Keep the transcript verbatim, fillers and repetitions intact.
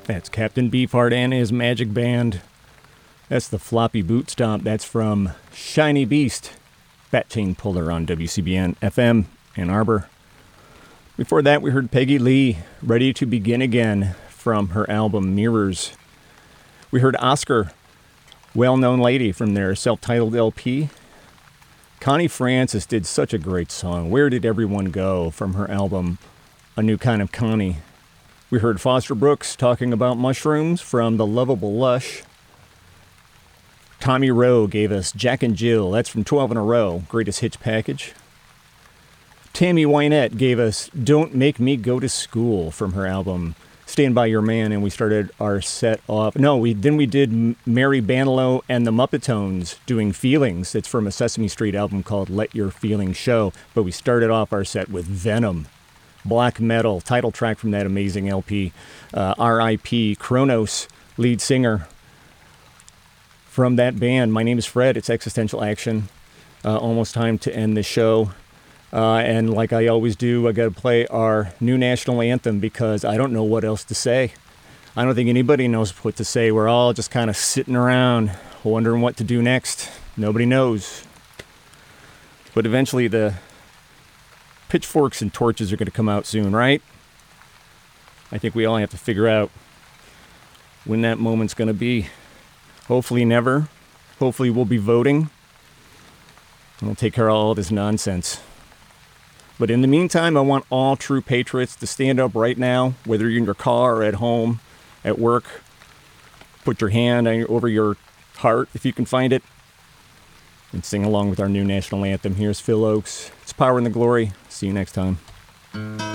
That's Captain Beefheart and his magic band. That's the Floppy Boot Stomp. That's from Shiny Beast, Fat Chain Puller on W C B N F M, Ann Arbor. Before that, we heard Peggy Lee, Ready to Begin Again, from her album Mirrors. We heard Oscar, Well-Known Lady, from their self-titled L P. Connie Francis did such a great song, Where Did Everyone Go, from her album A New Kind of Connie. We heard Foster Brooks talking about mushrooms from The Lovable Lush. Tommy Rowe gave us Jack and Jill. That's from twelve in a Row, Greatest Hits Package. Tammy Wynette gave us Don't Make Me Go to School from her album Stand By Your Man, and we started our set off. No, we then we did Mary Banilow and the Muppetones doing Feelings. It's from a Sesame Street album called Let Your Feelings Show. But we started off our set with Venom, black metal, title track from that amazing L P. Uh, R I P Kronos, lead singer from that band. My name is Fred. It's Existential Action. Uh, almost time to end the show. Uh, and like I always do, I got to play our new national anthem because I don't know what else to say. I don't think anybody knows what to say. We're all just kind of sitting around wondering what to do next. Nobody knows. But eventually the pitchforks and torches are going to come out soon, right? I think we all have to figure out when that moment's going to be. Hopefully never. Hopefully we'll be voting. And we'll take care of all this nonsense. But in the meantime, I want all true patriots to stand up right now, whether you're in your car or at home, at work. Put your hand over your heart, if you can find it, and sing along with our new national anthem. Here's Phil Oakes. It's Power and the Glory. See you next time.